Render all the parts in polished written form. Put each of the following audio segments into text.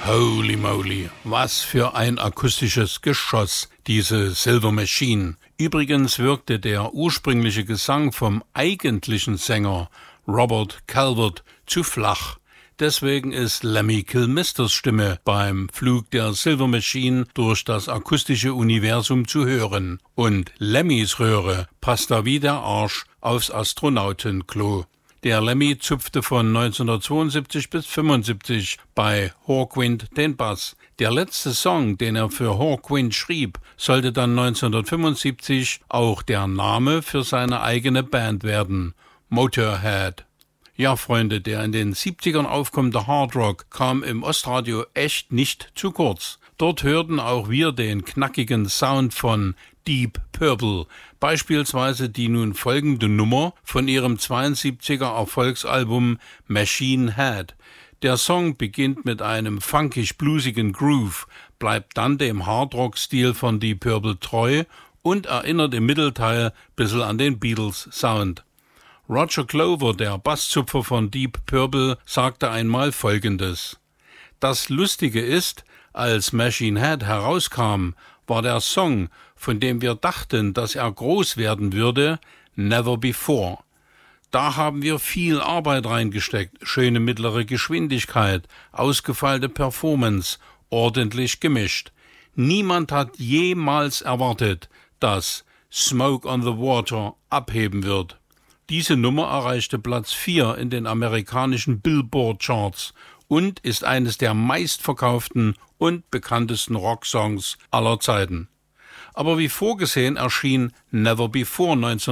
Holy moly, was für ein akustisches Geschoss, diese Silver Machine. Übrigens wirkte der ursprüngliche Gesang vom eigentlichen Sänger Robert Calvert zu flach. Deswegen ist Lemmy Kilmisters Stimme beim Flug der Silver Machine durch das akustische Universum zu hören. Und Lemmys Röhre passt da wie der Arsch aufs Astronautenklo. Der Lemmy zupfte von 1972 bis 1975 bei Hawkwind den Bass. Der letzte Song, den er für Hawkwind schrieb, sollte dann 1975 auch der Name für seine eigene Band werden, Motorhead. Ja, Freunde, der in den 70ern aufkommende Hardrock kam im Ostradio echt nicht zu kurz. Dort hörten auch wir den knackigen Sound von Deep Purple, beispielsweise die nun folgende Nummer von ihrem 72er Erfolgsalbum Machine Head. Der Song beginnt mit einem funkisch-bluesigen Groove, bleibt dann dem Hardrock-Stil von Deep Purple treu und erinnert im Mittelteil ein bisschen an den Beatles-Sound. Roger Glover, der Basszupfer von Deep Purple, sagte einmal Folgendes: Das Lustige ist, als Machine Head herauskam, war der Song, von dem wir dachten, dass er groß werden würde, Never Before. Da haben wir viel Arbeit reingesteckt, schöne mittlere Geschwindigkeit, ausgefeilte Performance, ordentlich gemischt. Niemand hat jemals erwartet, dass Smoke on the Water abheben wird. Diese Nummer erreichte Platz 4 in den amerikanischen Billboard-Charts und ist eines der meistverkauften und bekanntesten Rocksongs aller Zeiten. Aber wie vorgesehen erschien Never Before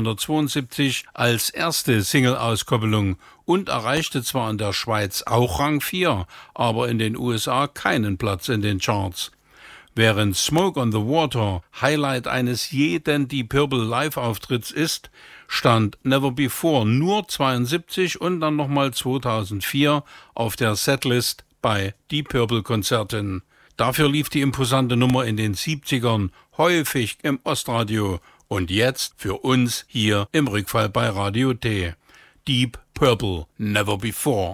1972 als erste Single-Auskopplung und erreichte zwar in der Schweiz auch Rang 4, aber in den USA keinen Platz in den Charts. Während Smoke on the Water Highlight eines jeden Deep Purple Live-Auftritts ist, stand Never Before nur 72 und dann nochmal 2004 auf der Setlist bei Deep Purple Konzerten. Dafür lief die imposante Nummer in den 70ern häufig im Ostradio und jetzt für uns hier im Rückfall bei Radio T. Deep Purple, Never Before.